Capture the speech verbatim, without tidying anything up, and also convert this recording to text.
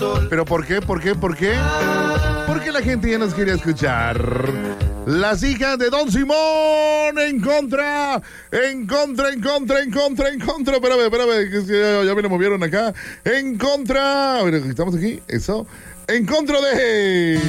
¿Pero por qué? ¿Por qué? ¿Por qué? Porque la gente ya nos quería escuchar. Las hijas de Don Simón en contra, en contra, en contra, en contra, en contra. Espérame, espérame, que ya, ya me lo movieron acá. En contra. A ver, estamos aquí, eso. En contra de...